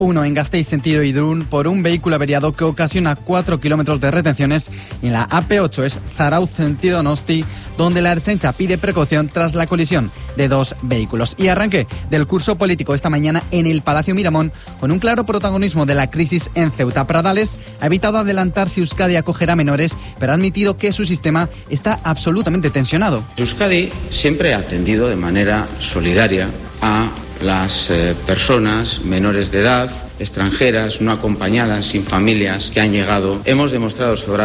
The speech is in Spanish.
Uno en Gasteiz sentido Irún por un vehículo averiado que ocasiona 4 kilómetros de retenciones en la AP8 es Zarautz sentido Donosti, donde la Ertzaintza pide precaución tras la colisión de dos vehículos. Y arranque del curso político esta mañana en el Palacio Miramón con un claro protagonismo de la crisis en Ceuta. Pradales ha evitado adelantar si Euskadi acogerá menores, pero ha admitido que su sistema está absolutamente tensionado. Euskadi siempre ha atendido de manera solidaria a las personas menores de edad, extranjeras, no acompañadas, sin familias, que han llegado. Hemos demostrado